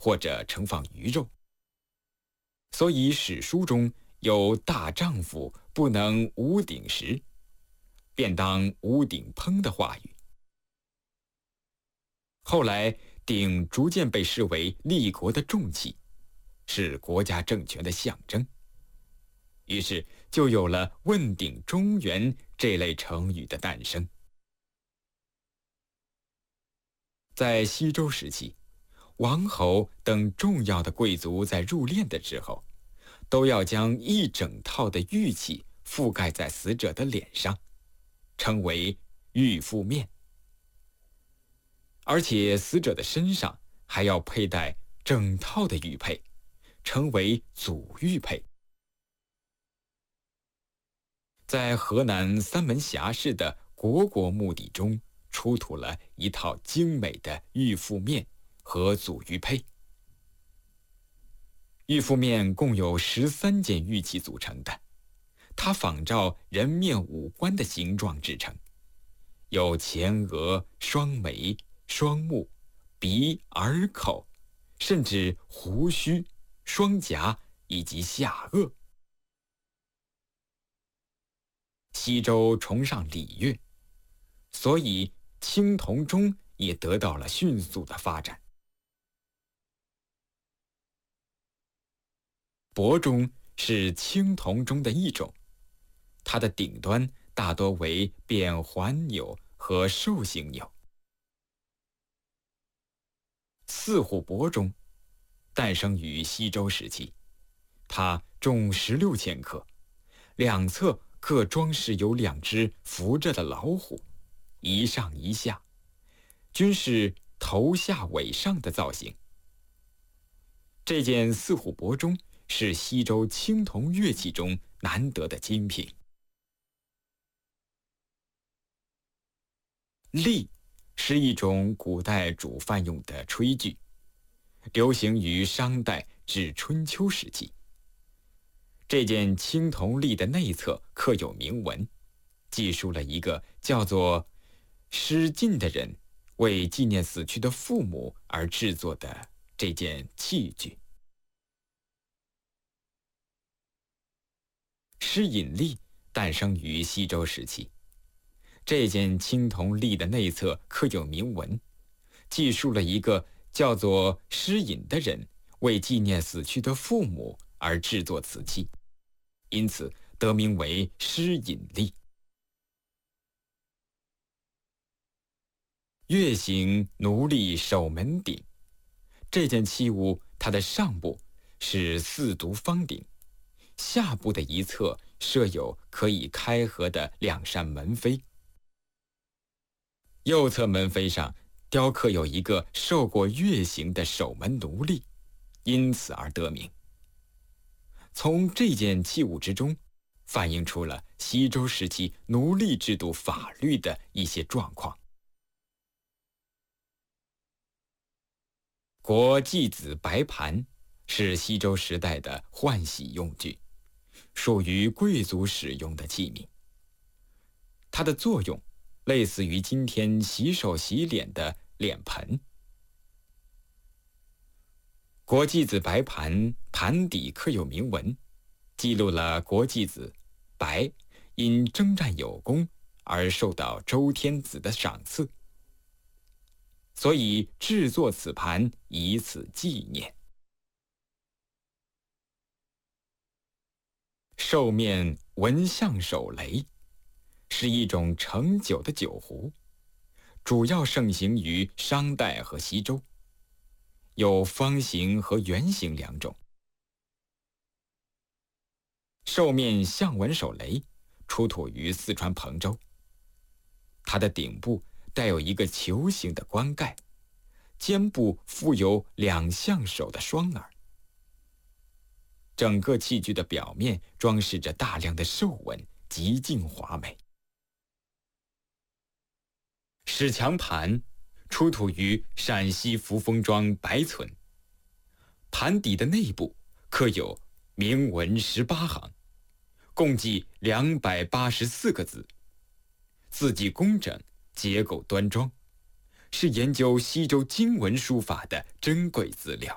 或者盛放鱼肉。所以史书中有大丈夫不能无鼎食，便当无鼎烹的话语。后来鼎逐渐被视为立国的重器，是国家政权的象征，于是就有了问鼎中原这类成语的诞生。在西周时期，王侯等重要的贵族在入殓的时候，都要将一整套的玉器覆盖在死者的脸上，称为玉覆面。而且死者的身上还要佩戴整套的玉佩，称为祖玉佩。在河南三门峡市的国墓地中，出土了一套精美的玉覆面和祖玉佩。玉覆面共有13件玉器组成的，它仿照人面五官的形状制成，有前额、双眉、双目、鼻、耳、口，甚至胡须、双颊以及下颚。西周崇尚礼乐，所以青铜钟也得到了迅速的发展。帛钟是青铜钟的一种，它的顶端大多为扁环钮和兽形钮。四虎帛钟诞生于西周时期，它重16千克，两侧各装饰有2只伏着的老虎，一上一下，均是头下尾上的造型。这件四虎帛钟是西周青铜乐器中难得的精品。栗是一种古代煮饭用的炊具，流行于商代至春秋时期。这件青铜栗的内侧刻有铭文，记述了一个叫做施晋的人为纪念死去的父母而制作的这件器具。施隐栗诞生于西周时期，这件青铜栗的内侧刻有铭文，记述了一个叫做施隐的人为纪念死去的父母而制作此器，因此得名为施隐栗。月形奴隶守门鼎，这件器物它的上部是4独方鼎，下部的一侧设有可以开合的2扇门扉，右侧门扉上雕刻有一个受过月刑的守门奴隶，因此而得名。从这件器物之中，反映出了西周时期奴隶制度法律的一些状况。国祭子白盘是西周时代的换洗用具，属于贵族使用的器皿。它的作用类似于今天洗手洗脸的脸盆。国祭子白盘盘底刻有铭文，记录了国祭子白因征战有功而受到周天子的赏赐，所以制作此盘以此纪念。兽面纹象手雷是一种盛酒的酒壶，主要盛行于商代和西周，有方形和圆形2种。兽面象纹手雷出土于四川彭州，它的顶部带有一个球形的冠盖，肩部附有2象手的双耳。整个器具的表面装饰着大量的兽纹，极尽华美。史强盘出土于陕西扶风庄白村，盘底的内部刻有铭文18行，共计284个字，字迹工整，结构端庄，是研究西周经文书法的珍贵资料。